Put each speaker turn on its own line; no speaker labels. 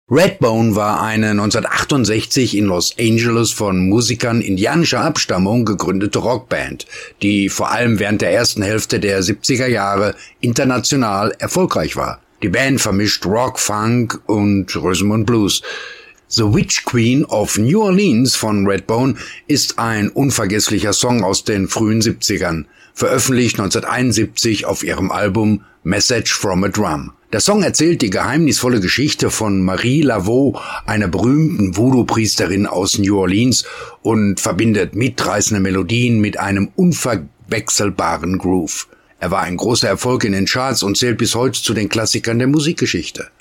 Redbone war eine 1968 in Los Angeles von Musikern indianischer Abstammung gegründete Rockband, die vor allem während der ersten Hälfte der 70er Jahre international erfolgreich war. Die Band vermischt Rock, Funk und Rhythm and Blues. The Witch Queen of New Orleans von Redbone ist ein unvergesslicher Song aus den frühen 70ern, veröffentlicht 1971 auf ihrem Album Message from a Drum. Der Song erzählt die geheimnisvolle Geschichte von Marie Laveau, einer berühmten Voodoo-Priesterin aus New Orleans, und verbindet mitreißende Melodien mit einem unverwechselbaren Groove. Er war ein großer Erfolg in den Charts und zählt bis heute zu den Klassikern der Musikgeschichte.